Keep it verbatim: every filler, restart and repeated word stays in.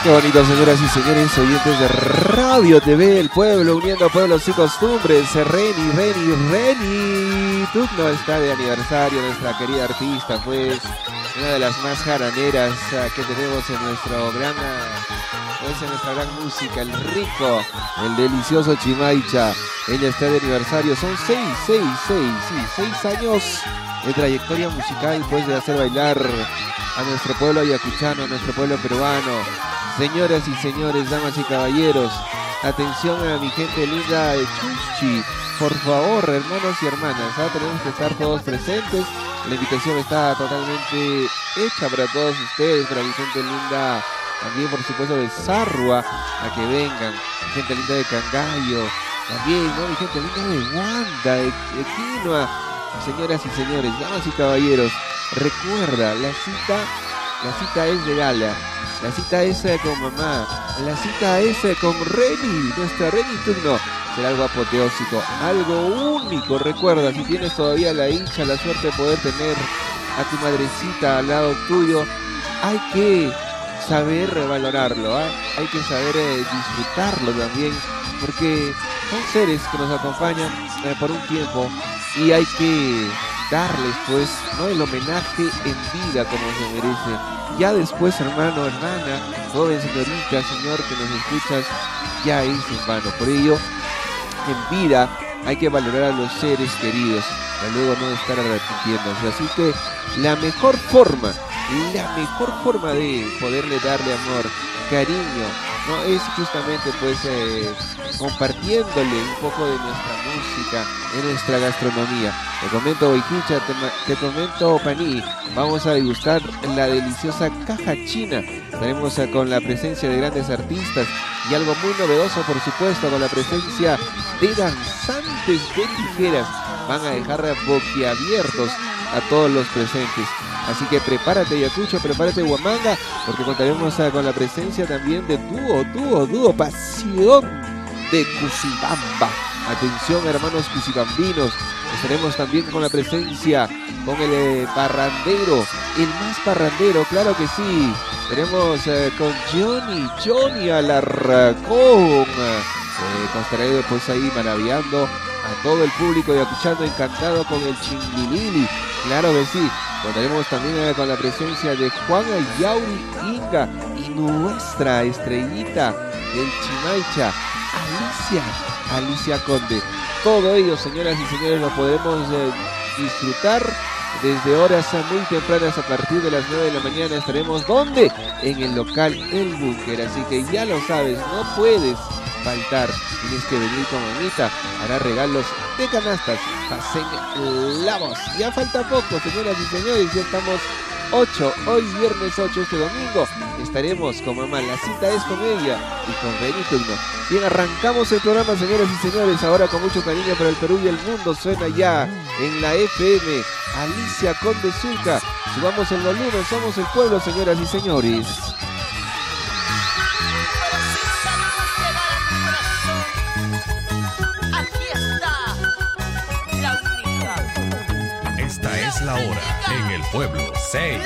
Qué bonito, señoras y señores, oyentes de Radio T V, el pueblo uniendo pueblos y costumbres. Reni, Reni, Reni Tugno está de aniversario, nuestra querida artista, pues, una de las más jaraneras uh, que tenemos en nuestro gran, uh, pues, en nuestra gran música, el rico, el delicioso Chimaicha. Ella está de aniversario, son seis, seis, seis, sí, seis años de trayectoria musical, pues, de hacer bailar a nuestro pueblo ayacuchano, a nuestro pueblo peruano. Señoras y señores, damas y caballeros, atención a mi gente linda de Chuchi. Por favor, hermanos y hermanas, ¿ah? Tenemos que estar todos presentes. La invitación está totalmente hecha para todos ustedes, para mi gente linda, también por supuesto de Sarrua, a que vengan. Gente linda de Cangallo, también, ¿no? Mi gente linda de Wanda, de, de Quinoa. Señoras y señores, damas y caballeros, recuerda, la cita, la cita es de gala. La cita es eh, con mamá, la cita es eh, con Reni, nuestra Reni Tugno. Será algo apoteósico, algo único. Recuerda, si tienes todavía la dicha, la suerte de poder tener a tu madrecita al lado tuyo, hay que saber valorarlo, ¿eh? Hay que saber eh, disfrutarlo también, porque son seres que nos acompañan eh, por un tiempo y hay que darles, pues, ¿no?, el homenaje en vida como se merece. Ya después, hermano, hermana, joven, señorita, señor que nos escuchas, ya es en vano. Por ello, en vida hay que valorar a los seres queridos, para luego no estar arrepintiéndose. Así que la mejor forma, la mejor forma de poderle darle amor, cariño, no es justamente, pues, eh, compartiéndole un poco de nuestra música, de nuestra gastronomía. Te comento Boiquicha, te, te comento Paní. Vamos a degustar la deliciosa caja china. Estaremos uh, con la presencia de grandes artistas y algo muy novedoso, por supuesto, con la presencia de danzantes de tijeras. Van a dejar boquiabiertos a todos los presentes. Así que prepárate, Ayacucho, prepárate, Huamanga, porque contaremos uh, con la presencia también de dúo, dúo, dúo, pasión de Cusibamba. Atención, hermanos cusibambinos. Estaremos también con la presencia, con el eh, parrandero, el más parrandero, claro que sí. Tenemos eh, con Johnny, Johnny Alarcón. Eh, estaré pues ahí maravillando a todo el público y escuchando encantado con el Chinglilili, claro que sí. Contaremos también eh, con la presencia de Juan Yauri Inga y nuestra estrellita del Chimaicha, Alicia, Alicia Conde. Todo ello, señoras y señores, lo podemos eh, disfrutar desde horas muy tempranas. A partir de las nueve de la mañana estaremos, ¿dónde? En el local El Búnker. Así que ya lo sabes, no puedes faltar. Tienes que venir con mamita, hará regalos de canastas. Pasen la voz. Ya falta poco, señoras y señores, ya estamos ocho, hoy viernes ocho, este domingo estaremos con mamá, la cita es con ella y con Reni Tugno. Bien, arrancamos el programa, señoras y señores, ahora con mucho cariño para el Perú y el mundo. Suena ya en la F M Alicia Conde Zulca. Subamos el volumen, somos el pueblo, señoras y señores. Esta es la hora en el pueblo. seis